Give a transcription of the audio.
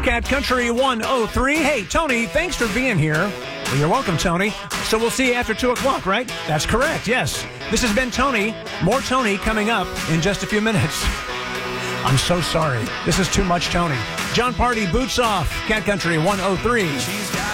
Cat Country 103. Hey, Tony, thanks for being here. Well, you're welcome, Tony. So we'll see you after 2 o'clock, right? That's correct, yes. This has been Tony. More Tony coming up in just a few minutes. I'm so sorry. This is too much Tony. John Party, Boots Off, Cat Country 103.